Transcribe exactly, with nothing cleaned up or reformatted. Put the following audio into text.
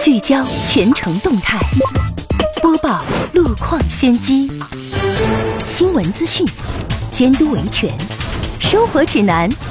聚焦全城动态，播报路况先机，新闻资讯，监督维权，生活指南，